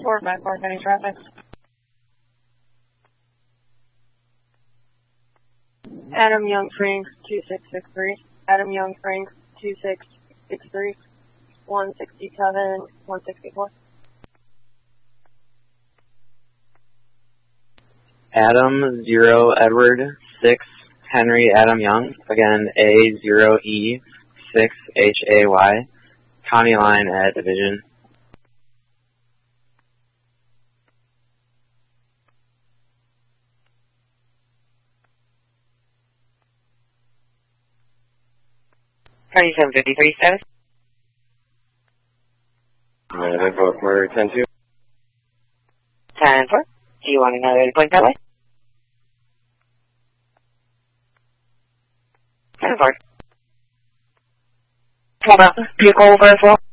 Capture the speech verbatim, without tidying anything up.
four, back four, any traffic. Adam Young Franks, two six six three. Adam Young Franks, two six six three. one sixty-seven, one sixty-four. Adam, zero, Edward, six, Henry, Adam Young. Again, A, zero, E, six, H, A, Y. County line at Division. thirty-seven fifty-three status. Uh, info for ten two. ten four. Do you want another point that way? ten four. Hold up. Vehicle over as well.